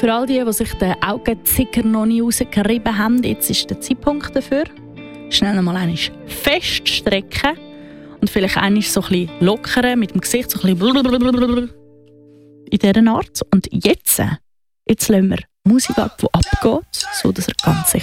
für all die sich den Augenzicker noch nie rausgerieben haben, jetzt ist der Zeitpunkt dafür. Schnell einmal feststrecken und vielleicht einmal so ein bisschen lockern, mit dem Gesicht so ein bisschen in dieser Art. Und jetzt lassen wir Musik ab, die abgeht, so dass ihr ganz sicher